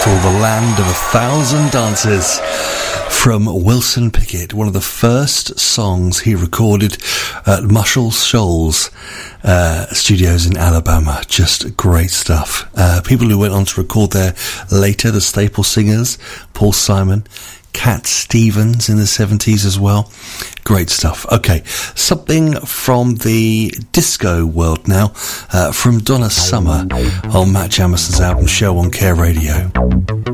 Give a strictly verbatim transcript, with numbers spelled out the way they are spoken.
called The Land of a Thousand Dances from Wilson Pickett, one of the first songs he recorded at Muscle Shoals uh, studios in Alabama. Just great stuff. Uh, people who went on to record there later, the Staple Singers, Paul Simon, Cat Stevens in the seventies as well. Great stuff. Okay, something from the disco world now, uh, from Donna Summer on Matt Jamison's album Show on Care Radio.